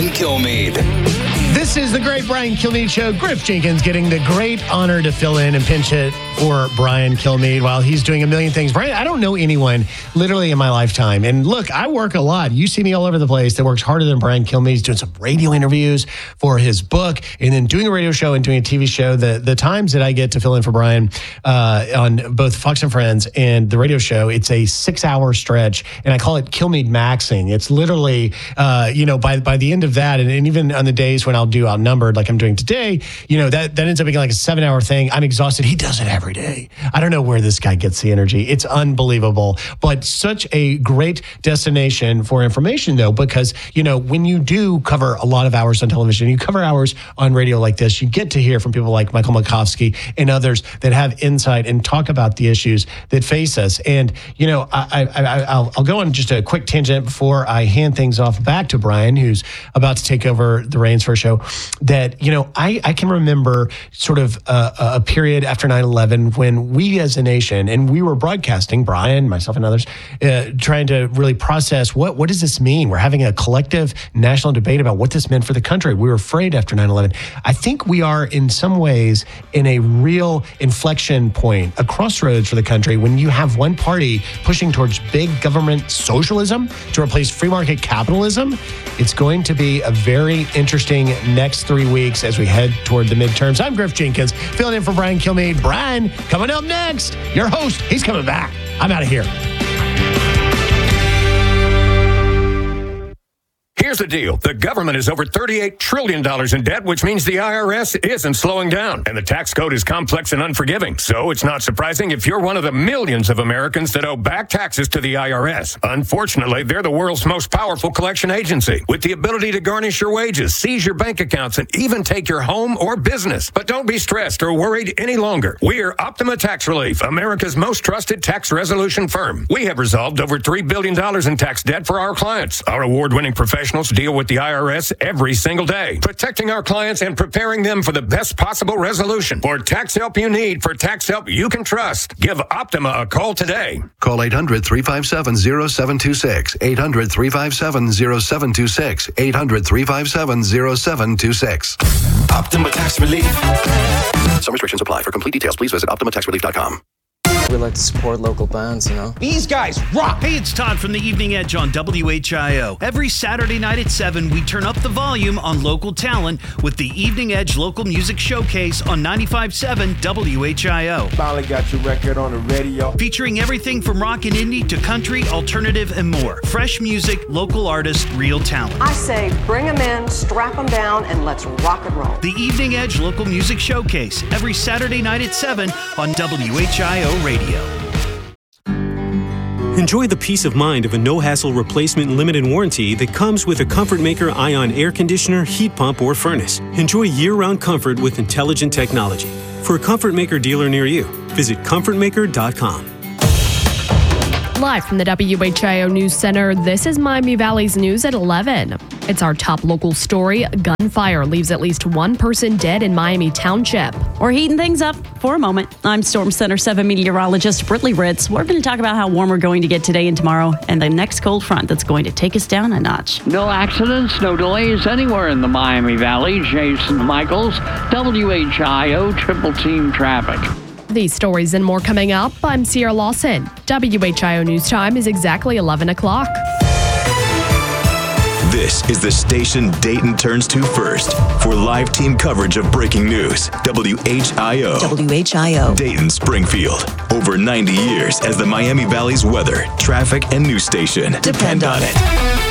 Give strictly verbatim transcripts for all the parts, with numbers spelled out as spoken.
Kilmeade. This is the great Brian Kilmeade Show. Griff Jenkins getting the great honor to fill in and pinch hit for Brian Kilmeade while he's doing a million things. Brian, I don't know anyone literally in my lifetime. And look, I work a lot. You see me all over the place that works harder than Brian Kilmeade. He's doing some radio interviews for his book and then doing a radio show and doing a T V show. The the times that I get to fill in for Brian uh, on both Fox and Friends and the radio show, it's a six-hour stretch, and I call it Kilmeade Maxing. It's literally, uh, you know, by by the end of that, and, and even on the days when I'll do Outnumbered like I'm doing today, you know, that, that ends up being like a seven hour thing. I'm exhausted. He does it every day. I don't know where this guy gets the energy. It's unbelievable, but such a great destination for information though, because, you know, when you do cover a lot of hours on television, you cover hours on radio like this, you get to hear from people like Michael Makovsky and others that have insight and talk about the issues that face us. And, you know, I, I, I, I'll, I'll go on just a quick tangent before I hand things off back to Brian, who's about to take over the reins for a show. That, you know, I, I can remember sort of a, a period after nine eleven when we as a nation, and we were broadcasting, Brian, myself and others, uh, trying to really process what, what does this mean? We're having a collective national debate about what this meant for the country. We were afraid after nine eleven. I think we are in some ways in a real inflection point, a crossroads for the country when you have one party pushing towards big government socialism to replace free market capitalism. It's going to be a very interesting next three weeks as we head toward the midterms. I'm Griff Jenkins, filling in for Brian Kilmeade. Brian, coming up next, your host, he's coming back. I'm out of here. Here's the deal. The government is over thirty-eight trillion dollars in debt, which means the I R S isn't slowing down. And the tax code is complex and unforgiving. So it's not surprising if you're one of the millions of Americans that owe back taxes to the I R S. Unfortunately, they're the world's most powerful collection agency with the ability to garnish your wages, seize your bank accounts, and even take your home or business. But don't be stressed or worried any longer. We're Optima Tax Relief, America's most trusted tax resolution firm. We have resolved over three billion dollars in tax debt for our clients. Our award-winning professionals deal with the I R S every single day, protecting our clients and preparing them for the best possible resolution. For tax help you need, for tax help you can trust, give Optima a call today. Call eight hundred, three five seven, zero seven two six, eight hundred, three five seven, zero seven two six, eight hundred, three five seven, zero seven two six. Optima Tax Relief. Some restrictions apply. For complete details, please visit optima tax relief dot com. We like to support local bands, you know? These guys rock! Hey, it's Todd from the Evening Edge on W H I O. Every Saturday night at seven, we turn up the volume on local talent with the Evening Edge Local Music Showcase on ninety-five point seven W H I O. Finally got your record on the radio. Featuring everything from rock and indie to country, alternative, and more. Fresh music, local artists, real talent. I say bring them in, strap them down, and let's rock and roll. The Evening Edge Local Music Showcase, every Saturday night at seven on W H I O Radio. Enjoy the peace of mind of a no-hassle replacement limited warranty that comes with a Comfort Maker Ion air conditioner, heat pump, or furnace. Enjoy year-round comfort with intelligent technology. For a Comfort Maker dealer near you, visit comfort maker dot com. Live from the W H I O News Center, this is Miami Valley's News at eleven. It's our top local story. Gunfire leaves at least one person dead in Miami Township. We're heating things up for a moment. I'm Storm Center seven meteorologist Britley Ritz. We're going to talk about how warm we're going to get today and tomorrow and the next cold front that's going to take us down a notch. No accidents, no delays anywhere in the Miami Valley. Jason Michaels, W H I O Triple Team Traffic. These stories and more coming up. I'm Sierra Lawson. W H I O News Time is exactly eleven o'clock. This is the station Dayton turns to first for live team coverage of breaking news. W H I O. W H I O. Dayton Springfield. Over ninety years as the Miami Valley's weather, traffic, and news station. Depend on it.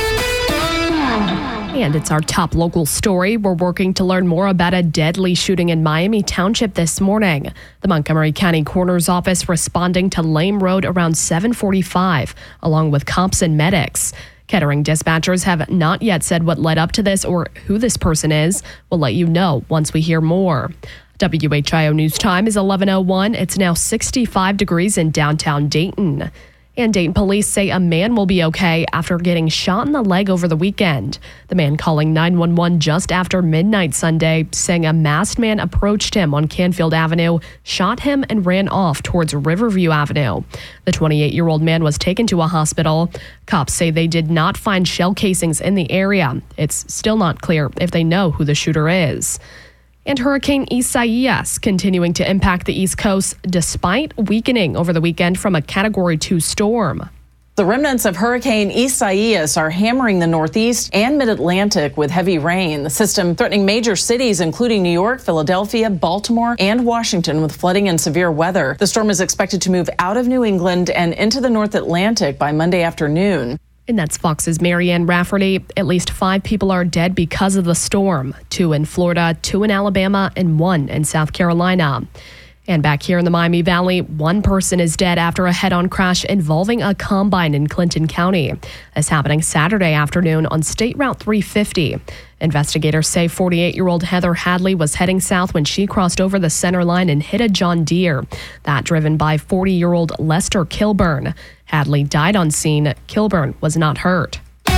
And it's our top local story. We're working to learn more about a deadly shooting in Miami Township this morning. The Montgomery County Coroner's Office responding to Lame Road around seven forty-five, along with cops and medics. Kettering dispatchers have not yet said what led up to this or who this person is. We'll let you know once we hear more. W H I O News Time is eleven oh one. It's now sixty-five degrees in downtown Dayton. And Dayton police say a man will be okay after getting shot in the leg over the weekend. The man calling nine one one just after midnight Sunday, saying a masked man approached him on Canfield Avenue, shot him, and ran off towards Riverview Avenue. The twenty-eight-year-old man was taken to a hospital. Cops say they did not find shell casings in the area. It's still not clear if they know who the shooter is. And Hurricane Isaias continuing to impact the East Coast despite weakening over the weekend from a Category two storm. The remnants of Hurricane Isaias are hammering the Northeast and Mid-Atlantic with heavy rain. The system threatening major cities, including New York, Philadelphia, Baltimore, and Washington with flooding and severe weather. The storm is expected to move out of New England and into the North Atlantic by Monday afternoon. And that's Fox's Marianne Rafferty. At least five people are dead because of the storm. Two in Florida, two in Alabama, and one in South Carolina. And back here in the Miami Valley, one person is dead after a head-on crash involving a combine in Clinton County. This happening Saturday afternoon on State Route three fifty. Investigators say forty-eight-year-old Heather Hadley was heading south when she crossed over the center line and hit a John Deere. That driven by forty-year-old Lester Kilburn. Hadley died on scene. Kilburn was not hurt.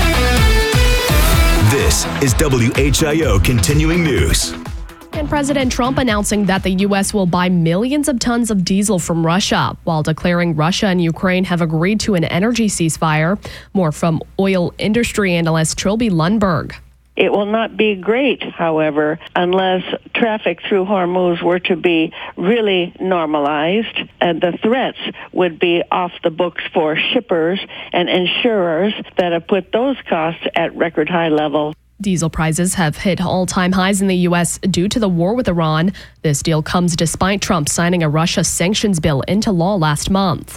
This is W H I O Continuing News. And President Trump announcing that the U S will buy millions of tons of diesel from Russia, while declaring Russia and Ukraine have agreed to an energy ceasefire. More from oil industry analyst Trilby Lundberg. It will not be great, however, unless traffic through Hormuz were to be really normalized, and the threats would be off the books for shippers and insurers that have put those costs at record high levels. Diesel prices have hit all-time highs in the U S due to the war with Iran. This deal comes despite Trump signing a Russia sanctions bill into law last month.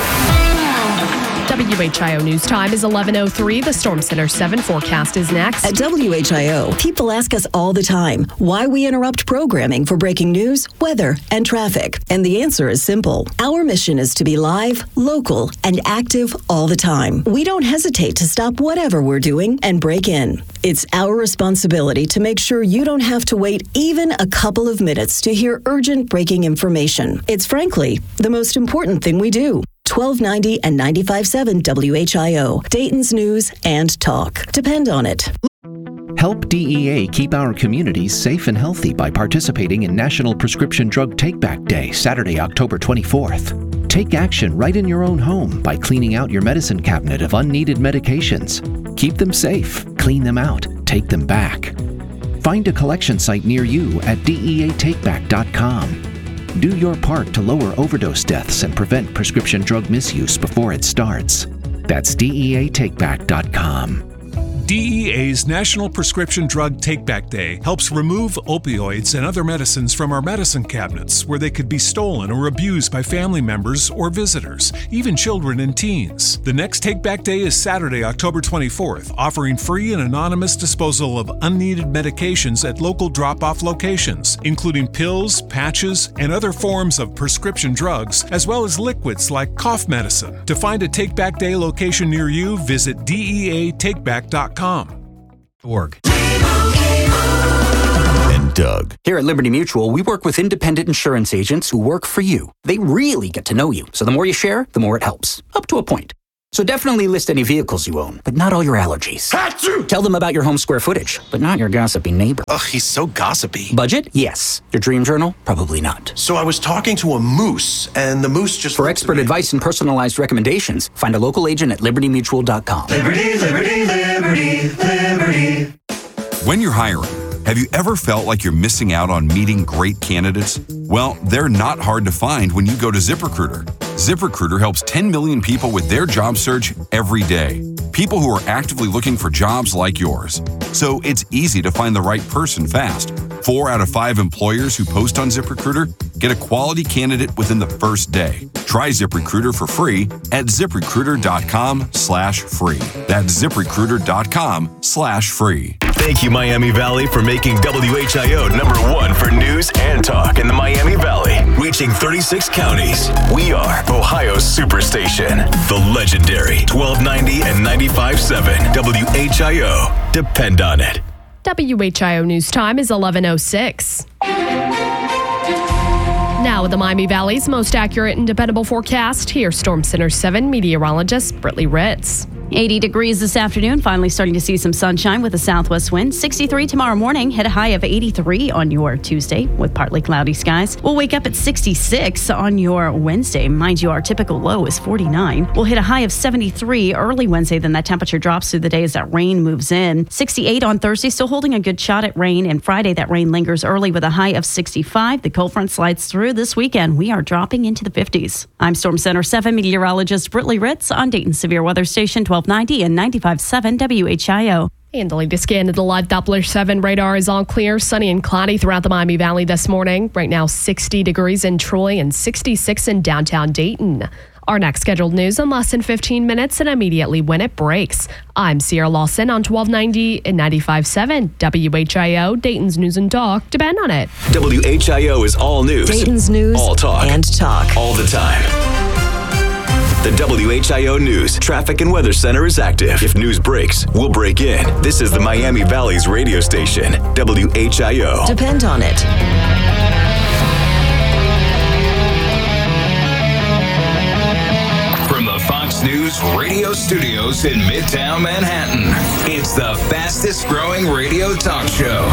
W H I O News Time is eleven oh three. The Storm Center seven forecast is next. At W H I O, people ask us all the time why we interrupt programming for breaking news, weather, and traffic. And the answer is simple. Our mission is to be live, local, and active all the time. We don't hesitate to stop whatever we're doing and break in. It's our responsibility to make sure you don't have to wait even a couple of minutes to hear urgent breaking information. It's frankly the most important thing we do. twelve ninety and ninety-five point seven W H I O, Dayton's News and Talk. Depend on it. Help D E A keep our communities safe and healthy by participating in National Prescription Drug Take-Back Day, Saturday, October twenty-fourth. Take action right in your own home by cleaning out your medicine cabinet of unneeded medications. Keep them safe, clean them out, take them back. Find a collection site near you at D E A take back dot com. Do your part to lower overdose deaths and prevent prescription drug misuse before it starts. That's D E A take back dot com. D E A's National Prescription Drug Take-Back Day helps remove opioids and other medicines from our medicine cabinets where they could be stolen or abused by family members or visitors, even children and teens. The next Take-Back Day is Saturday, October twenty-fourth, offering free and anonymous disposal of unneeded medications at local drop-off locations, including pills, patches, and other forms of prescription drugs, as well as liquids like cough medicine. To find a Take-Back Day location near you, visit D E A take back dot com. Org. And Doug. Here at Liberty Mutual, we work with independent insurance agents who work for you. They really get to know you, so the more you share, the more it helps. Up to a point. So definitely list any vehicles you own, but not all your allergies. Achoo! Tell them about your home square footage, but not your gossipy neighbor. Ugh, he's so gossipy. Budget? Yes. Your dream journal? Probably not. So I was talking to a moose, and the moose just... For expert advice and personalized recommendations, find a local agent at liberty mutual dot com. Liberty, liberty, liberty, liberty. When you're hiring, have you ever felt like you're missing out on meeting great candidates? Well, they're not hard to find when you go to ZipRecruiter. ZipRecruiter helps ten million people with their job search every day. People who are actively looking for jobs like yours. So it's easy to find the right person fast. Four out of five employers who post on ZipRecruiter get a quality candidate within the first day. Try ZipRecruiter for free at ZipRecruiter.com slash free. That's ZipRecruiter.com slash free. Thank you, Miami Valley, for making W H I O number one for news and talk in the Miami Valley, reaching thirty-six counties. We are Ohio's Superstation, the legendary twelve ninety and ninety-five point seven W H I O. Depend on it. W H I O News Time is eleven oh six. Now with the Miami Valley's most accurate and dependable forecast, here's Storm Center seven meteorologist Brittany Ritz. eighty degrees this afternoon, finally starting to see some sunshine with a southwest wind. sixty-three tomorrow morning, hit a high of eighty-three on your Tuesday with partly cloudy skies. We'll wake up at sixty-six on your Wednesday. Mind you, our typical low is forty-nine. We'll hit a high of seventy-three early Wednesday, then that temperature drops through the day as that rain moves in. sixty-eight on Thursday, still holding a good shot at rain. And Friday, that rain lingers early with a high of sixty-five. The cold front slides through this weekend. We are dropping into the fifties. I'm Storm Center seven meteorologist Brittany Ritz on Dayton's Severe Weather Station twelve ninety and ninety-five point seven W H I O. And the latest scan of the live Doppler seven radar is all clear, sunny and cloudy throughout the Miami Valley this morning. Right now, sixty degrees in Troy and sixty-six in downtown Dayton. Our next scheduled news in less than fifteen minutes and immediately when it breaks. I'm Sierra Lawson on twelve ninety and ninety-five point seven W H I O, Dayton's News and Talk. Depend on it. W H I O is all news. Dayton's news all talk. and talk. All the time. The W H I O News Traffic and Weather Center is active. If news breaks, we'll break in. This is the Miami Valley's radio station, W H I O. Depend on it. From the Fox News radio studios in Midtown Manhattan, it's the fastest growing radio talk show.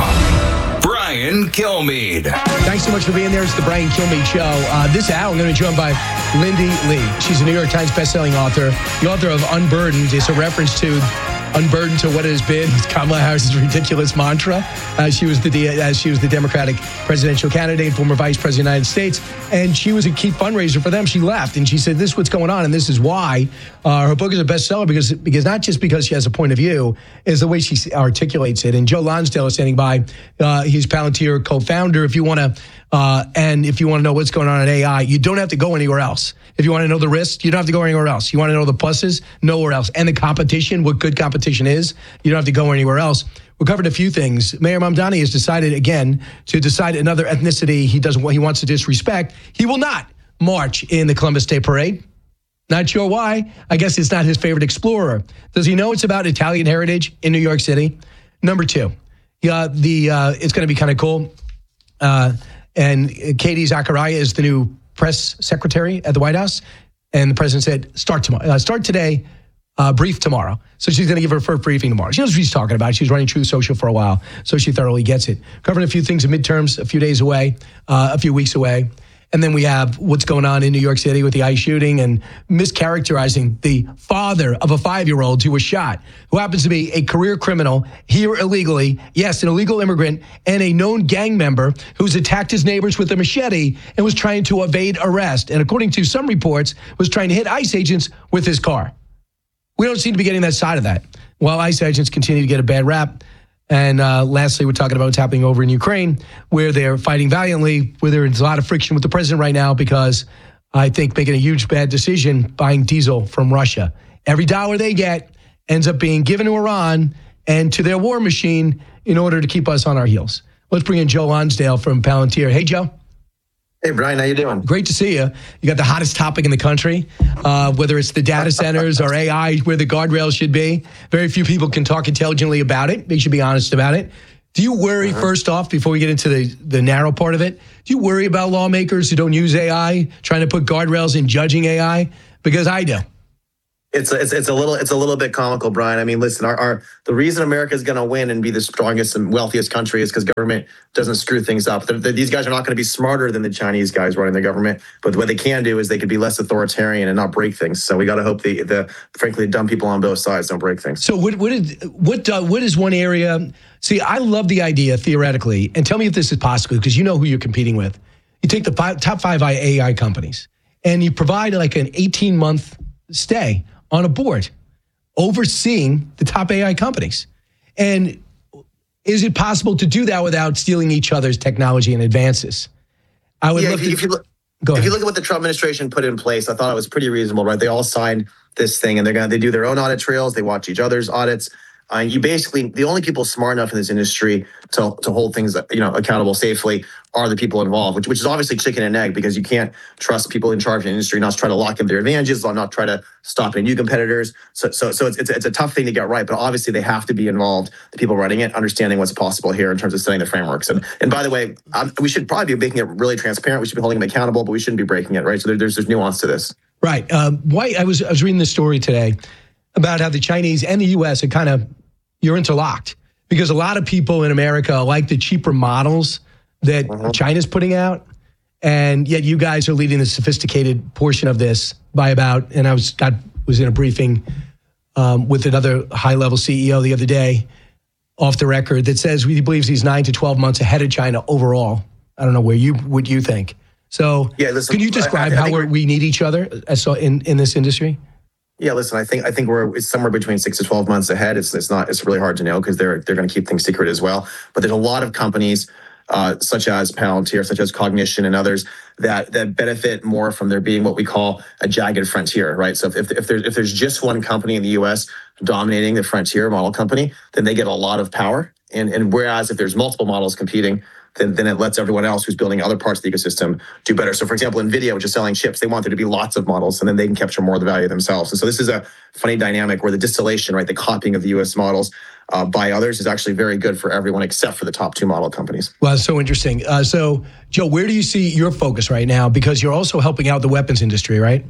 Brian Kilmeade. Thanks so much for being there. It's the Brian Kilmeade Show. Uh, this hour, I'm going to be joined by Lindy Lee. She's a New York Times bestselling author, the author of Unburdened. It's a reference to unburdened to what it has been. Kamala Harris's ridiculous mantra. Uh, she was the as uh, she was the Democratic presidential candidate, former vice president of the United States, and she was a key fundraiser for them. She left, and she said, "This is what's going on, and this is why." Uh, her book is a bestseller because because not just because she has a point of view, is the way she articulates it. And Joe Lonsdale is standing by. Uh, he's Palantir co-founder. If you want to. Uh, and if you want to know what's going on in A I, you don't have to go anywhere else. If you want to know the risks, you don't have to go anywhere else. You want to know the pluses, nowhere else. And the competition, what good competition is, you don't have to go anywhere else. We covered a few things. Mayor Mamdani has decided again to decide another ethnicity he doesn't he wants to disrespect. He will not march in the Columbus Day Parade. Not sure why. I guess it's not his favorite explorer. Does he know it's about Italian heritage in New York City? Number two, yeah, the uh, it's going to be kind of cool. Uh, And Katie Zachariah is the new press secretary at the White House. And the president said, start tomorrow, uh, start today, uh, brief tomorrow. So she's going to give her first briefing tomorrow. She knows what she's talking about. She's running Truth Social for a while, so she thoroughly gets it. Covering a few things in midterms, a few days away, uh, a few weeks away. And then we have what's going on in New York City with the ICE shooting and mischaracterizing the father of a five-year-old who was shot, who happens to be a career criminal here illegally, yes, an illegal immigrant, and a known gang member who's attacked his neighbors with a machete and was trying to evade arrest. And according to some reports, was trying to hit ICE agents with his car. We don't seem to be getting that side of that. While ICE agents continue to get a bad rap. And uh, lastly, we're talking about what's happening over in Ukraine, where they're fighting valiantly, where there's a lot of friction with the president right now because I think making a huge bad decision buying diesel from Russia. Every dollar they get ends up being given to Iran and to their war machine in order to keep us on our heels. Let's bring in Joe Lonsdale from Palantir. Hey, Joe. Hey, Brian, how you doing? Great to see you. You got the hottest topic in the country, uh, whether it's the data centers or A I, where the guardrails should be. Very few people can talk intelligently about it. They should be honest about it. Do you worry, uh-huh. first off, before we get into the, the narrow part of it, do you worry about lawmakers who don't use A I, trying to put guardrails in judging A I? Because I do. It's a, it's it's a little it's a little bit comical, Brian. I mean, listen, our, our the reason America is going to win and be the strongest and wealthiest country is because government doesn't screw things up. They're, they're, these guys are not going to be smarter than the Chinese guys running the government, but what they can do is they could be less authoritarian and not break things. So we got to hope the the frankly the dumb people on both sides don't break things. So what what is what uh, what is one area? See, I love the idea theoretically, and tell me if this is possible because you know who you're competing with. You take the five, top five A I companies, and you provide like an eighteen month stay on a board overseeing the top A I companies. And is it possible to do that without stealing each other's technology and advances? I would yeah, love if, to. If you, look, go if ahead. you look at what the Trump administration put in place, I thought it was pretty reasonable, right? They all signed this thing and they're going to, they do their own audit trails. They watch each other's audits. Uh, you basically, the only people smart enough in this industry to, to hold things, you know, accountable safely are the people involved, which, which is obviously chicken and egg, because you can't trust people in charge of the industry not to try to lock in their advantages, or not try to stop any new competitors. So, so, so it's, it's, it's a tough thing to get right, but obviously they have to be involved, the people running it, understanding what's possible here in terms of setting the frameworks. And, and by the way, um, we should probably be making it really transparent. We should be holding them accountable, but we shouldn't be breaking it, right? So there, there's, there's nuance to this. Right. Um, why I was I was reading this story today about how the Chinese and the U S are kind of, you're interlocked, because a lot of people in America like the cheaper models that uh-huh. China's putting out, and yet you guys are leading the sophisticated portion of this by about, and I was got was in a briefing um, with another high-level C E O the other day off the record that says he believes he's nine to twelve months ahead of China overall. I don't know where you what you think. So yeah, listen, can you describe I, I how we're, we need each other as so in, in this industry? Yeah, listen, I think I think we're it's somewhere between six to twelve months ahead. It's it's not it's really hard to know, because they're they're going to keep things secret as well. But there's a lot of companies, uh, such as Palantir, such as Cognition, and others that that benefit more from there being what we call a jagged frontier, right? So if if, if there's if there's just one company in the U S dominating the frontier model company, then they get a lot of power. And and whereas if there's multiple models competing, then, then it lets everyone else who's building other parts of the ecosystem do better. So for example, NVIDIA, which is selling chips, they want there to be lots of models, and then they can capture more of the value themselves. And so this is a funny dynamic where the distillation, right, the copying of the U S models uh, by others is actually very good for everyone except for the top two model companies. Well, it's so interesting. Uh, so Joe, where do you see your focus right now? Because you're also helping out the weapons industry, right?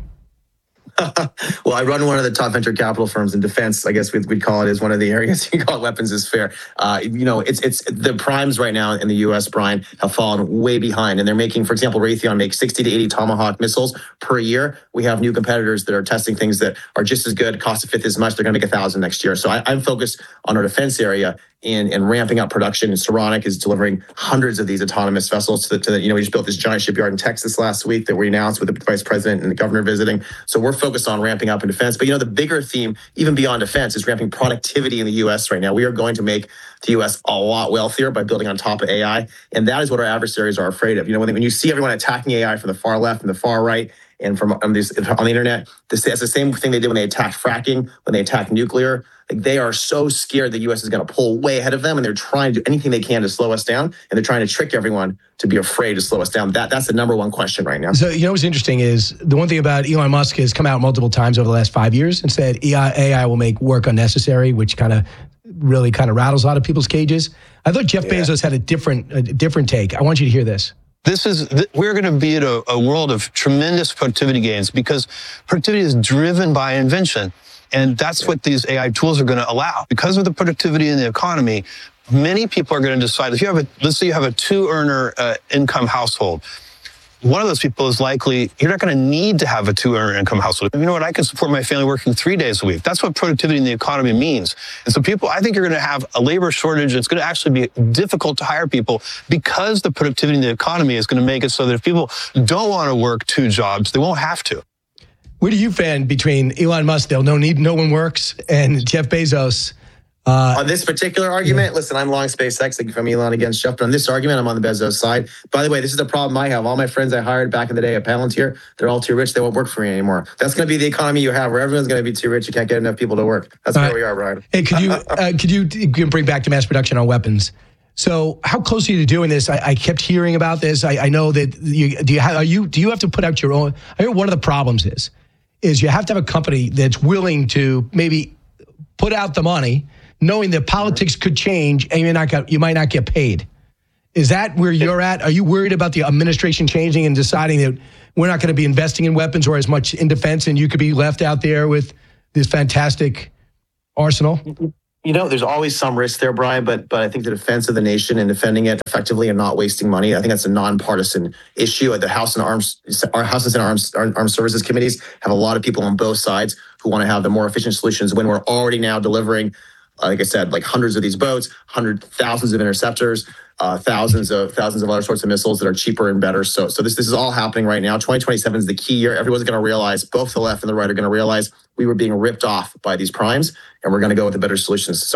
Well, I run one of the top venture capital firms in defense. I guess we'd, we'd call it as one of the areas. You call it weapons is fair. Uh, you know, it's it's the primes right now in the U S, Brian, have fallen way behind, and they're making, for example, Raytheon makes sixty to eighty Tomahawk missiles per year. We have new competitors that are testing things that are just as good, cost a fifth as much. They're going to make a thousand next year. So I, I'm focused on our defense area in, in ramping up production. And Saronic is delivering hundreds of these autonomous vessels to the, to the, you know, we just built this giant shipyard in Texas last week that we announced with the vice president and the governor visiting. So we're focused on ramping up in defense. But, you know, the bigger theme, even beyond defense, is ramping productivity in the U S right now. We are going to make the U S a lot wealthier by building on top of A I. And that is what our adversaries are afraid of. You know, when, when you see everyone attacking A I from the far left and the far right, and from um, these, on the internet, this, that's the same thing they did when they attacked fracking, when they attacked nuclear. Like, they are so scared the U S is going to pull way ahead of them, and they're trying to do anything they can to slow us down, and they're trying to trick everyone to be afraid to slow us down. That That's the number one question right now. So, you know what's interesting is the one thing about Elon Musk has come out multiple times over the last five years and said A I will make work unnecessary, which kind of really kind of rattles a lot of people's cages. I thought Jeff yeah. Bezos had a different a different take. I want you to hear this. This is, we're going to be in a, a world of tremendous productivity gains, because productivity is driven by invention. And that's what these A I tools are going to allow. Because of the productivity in the economy, many people are going to decide, if you have a, let's say you have a two earner uh, income household, one of those people is likely, you're not going to need to have a two earner income household. You know what? I can support my family working three days a week. That's what productivity in the economy means. And so people, I think you're going to have a labor shortage. It's going to actually be difficult to hire people, because the productivity in the economy is going to make it so that if people don't want to work two jobs, they won't have to. Where do you fan between Elon Musk, they'll no need, no one works, and Jeff Bezos? Uh, on this particular argument, yeah. listen, I'm long SpaceX, like from Elon against Jeff, but on this argument, I'm on the Bezos side. By the way, this is the problem I have. All my friends I hired back in the day at Palantir, they're all too rich. They won't work for me anymore. That's going to be the economy you have, where everyone's going to be too rich. You can't get enough people to work. That's all where right. we are, Brian. Hey, could you, uh, could you, you can bring back to mass production on weapons? So how close are you to doing this? I, I kept hearing about this. I, I know that you, do you have, are you, do you have to put out your own? I hear one of the problems is, is you have to have a company that's willing to maybe put out the money, knowing that politics could change and you're not got, you might not get paid. Is that where you're at? Are you worried about the administration changing and deciding that we're not going to be investing in weapons or as much in defense, and you could be left out there with this fantastic arsenal? You know, there's always some risk there, Brian, but but I think the defense of the nation and defending it effectively and not wasting money, I think that's a nonpartisan issue. At the House and Arms, our House and Senate Arms, Armed Services Committees have a lot of people on both sides who want to have the more efficient solutions when we're already now delivering, like I said, like hundreds of these boats, hundred thousands of interceptors, uh, thousands of thousands of other sorts of missiles that are cheaper and better. So, so this this is all happening right now. twenty twenty-seven is the key year. Everyone's going to realize, both the left and the right are going to realize we were being ripped off by these primes, and we're going to go with the better solutions. So